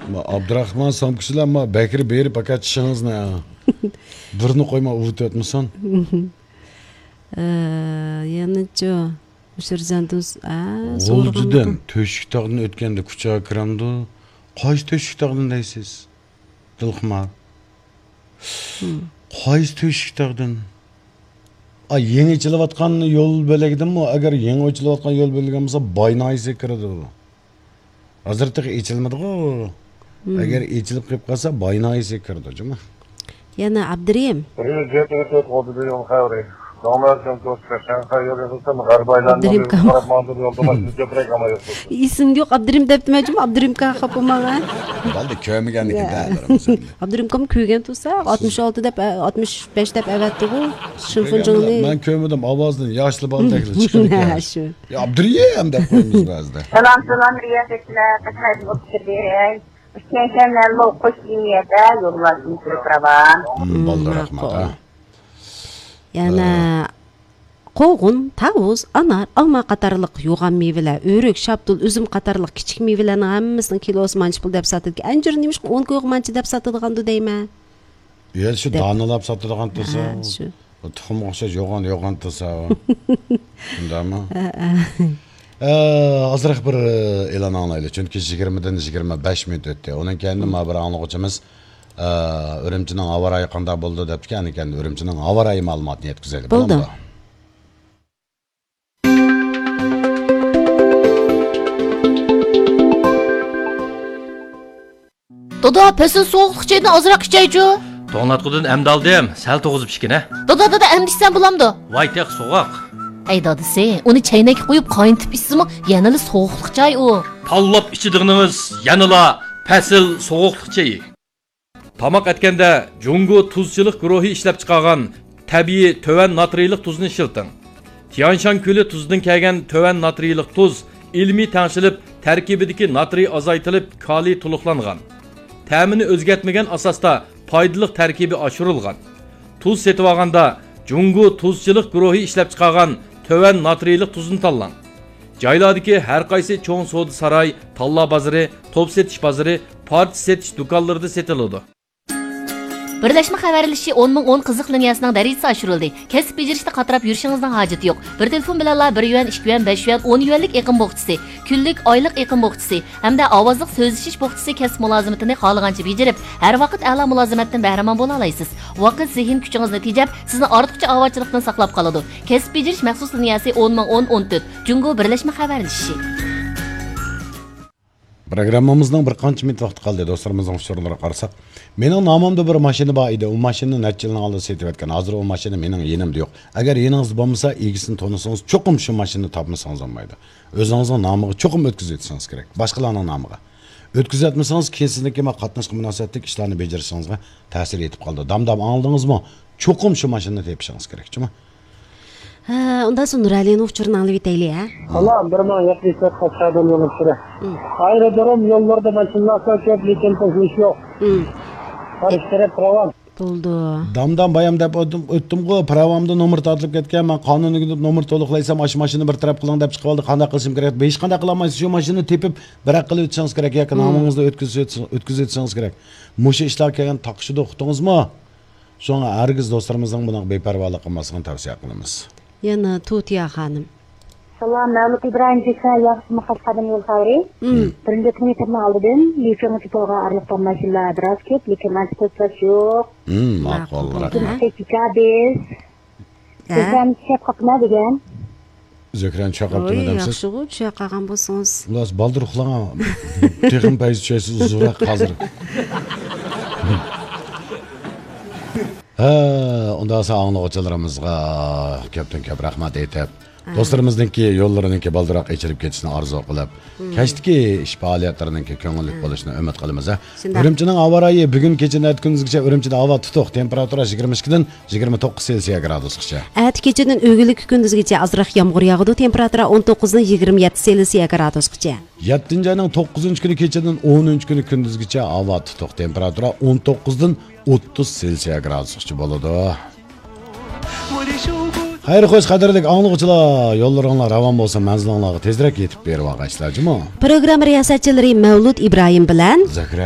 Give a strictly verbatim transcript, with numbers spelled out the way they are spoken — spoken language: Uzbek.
Abdurahman Samkishilar ma Bakir berib pakatishingizni ne? Birini qo'yma uvut etmisan? Yanicho o'shirzandus a O'ldidan to'shik tog'dan o'tganda kuchaga kiramdi. Qaysi to'shik tog'dan deysiz? Dilximar. Qaysi to'shik tog'dan? A yangi ichilayotgan yo'l bo'lagidimi? Agar yangi ichilayotgan yo'l bo'lgan bo'lsa, Boynoyga kiradi u. Hozirda ichilmadi-ku. Agar ichilib qolib qolsa, Boynoyga kiradi, juma. Yana Abdurim. İsim yok Abdurim deptim acım Abdurim ka kapamagan. Balda köymegan ekan. Abdurim kam köygen tursa altmış altı dep altmış beş dep evetdi bu. Şınfıncığını. Ben köymedim avazdan yaşlı baldaklı çıkıp Ha şu. Ya Abdurim dep koymuş bazda. Selam selam riyasetler. Kaçayım oturuyor. Kendilerine hoş niyete yollaşın sürükravan. Balda rahmat ha. Yana qo'g'un, tavus, anar, alma qatorliq yo'g'on mevalar, o'rik, shaptul, uzum qatorliq kichik mevalarning hammasining kilosi mancha pul deb sotadi. Anjir nemish o'n ko'q mancha deb sotadigan-du deyman. Yel shu donalab sotadigan tursa. Shu. Tuxum o'xshash yo'g'on yo'g'on tursa. Shundami? Hozir bir e'lon anglaylik, chunki yigirmadan yigirma besh minut o'tdi. Undan keyin nima bir anglovchimiz Urumchining havo rayi qanday bo'ldi debdi, ya'ni kendi Urumchining havo rayi ma'lumotini yetkazaylik. Bo'ldi. Dada, pesin soğuqluq çayını azırak içeycu. To'nglatqudan emdi aldim, sal to'g'izib ishkina. Dada, dada, emdiksen bulamdı. Voy teq so'g'oq. Ey dadisi, onu çaynak qo'yib qayntib içsimi, yanılı soğuqluq çay o. Tallab ichidig'inimiz yanıla pasil so'g'oqliq chayi. Tamoq etganda Jungo tuzchilik guruhi ishlab chiqargan tabiiy töven natriylik tuzni ishilting. Tianshan ko'li tuzidan kelgan töven natriylik tuz ilmiy tangshilib, tarkibidagi natriy azaytilib, kaliy to'liqlangan. Ta'mini o'zgartmagan asosda foydali tarkibi oshirilgan. Tuz setib olganda Jungo tuzchilik guruhi ishlab chiqargan töven natriylik tuzni tanlang. Joylardagi har qaysi cho'ng savdo saroy, talla bozori, top setish bozori, parti setish do'konlarida setiladi. Birleşme xabarlashi o'n ming o'n qiziq liniyasining darajasi oshirildi. Kasb bejarishda qatirab yurishingizning hojati yo'q. Bir telefon bilan bir yuan, ikki yuan, besh yuan, o'n yuanlik eqim bo'qchisi, kunlik, oylik eqim bo'qchisi hamda ovozliq so'zlashish bo'qchisi kasb mulozimatini xohlagancha bejarib, har vaqt a'lo mulozimatdan bahramon bo'la olasiz. Vaqt zehn kuchingizni tejab, sizni ortiqcha ovochchilikdan saqlab qoladi. Kasb bejarish maxsus liniyasi o'n ming o'n o'n to'rt. Jungo birlashma xabarlashi. Programmamızdan bir qancha minut vaqt qoldi do'stlarimizning usullarga qarasak. Mening nomimda bir mashina bor edi. U mashinani necha yilning oldin setib etgan. Hozir u mashina mening yenimda yo'q. Agar yeningiz bo'lmasa, egisini tonisangiz, cho'qim shu mashinani topmasangiz olmaydi. O'zingizning nomiga cho'qim o'tkazib etsangiz kerak. Boshqalarning nomiga. O'tkazib etmasangiz, kesinlikle qatnashga munosabatli ishlarni bajarishingizga ta'sir etib qoldi. Damdam angladingizmi? Cho'qim shu mashinani tepishingiz kerak, chimi? Ha, undan so'ng Nuralining uçurunu anlab etaylik, ha? Allah bir ming yetmish to'rt qat'adan yo'lib turdi. Aerodrom yo'llarda mashinalar ko'p, lekin to'sish yo'q. Qarishtirib pravam. Bo'ldi. Damdan bayam deb o'tdim-ku, pravamda nomer tortilib ketgan. Men qonuniga deb nomer to'liqlaysam, shu mashinani bir taraf qiling deb chiqib oldi. Qanday qilishim kerak? Hech qanday qilolmaysiz. Shu mashinani tepib, bir qilib o'tishingiz kerak yoki nomingizda o'tkazib o'tishingiz kerak. Musha ishlar kelgan taqishida uqdingizmi? So'ngra hargiz do'stlarimizning bunaqa beparvolik qilmasligini tavsiya qilamiz. Yana To'tiya xonim. Selam, Mevlüt İbrahim Ceksa, yaxshi muqaddam yo'l xavri. Birinchi kilometrni oldim, lekin to'g'ri arliqdan mashinalar biroz ko'p, lekin mashina to'plash yo'q. Hmm, ma'qul. Tekabes. Sizdan chep qopma degan. Zokran chaqabdi demsiz? Yaxshi-ku, chaqagan bo'lsangiz. Ular baldir uxlagan. Texnik payz chaysiz uzunroq hozir. Ha, undan so'ng anglovchilarimizga ko'pdan ko'p rahmat aytib, do'stlarimizningki yo'llariningki baldiroq echirib ketishini orzu qilib, kashdagi ish faoliyatlarininki ko'ngilli bo'lishini umid qilamiz. Urumchining havo rayi bugun kechadan kunduzgacha Urumchida havo tutuq, temperatura yigirma ikki dan yigirma to'qqiz Selsiya gradusgacha. At kechadan o'g'illik kunduzgacha azroq yomg'ir yog'di, temperatura o'n to'qqiz dan yigirma yetti Selsiya gradusgacha. yettinchi oyning to'qqizinchi kuni kechadan o'ninchi kuni kunduzgacha havo tutuq, temperatura o'n to'qqiz dan o'ttiz Selsiya gradusgacha bo'ladi. Hayır xo'sh qadrli anglovchilar, yo'llaringlar ravon bo'lsa, manzilinglarga tezroq yetib berib olg'aysizlar, jimo. Program riyosatchilari Mevlüt İbrahim bilan Zakra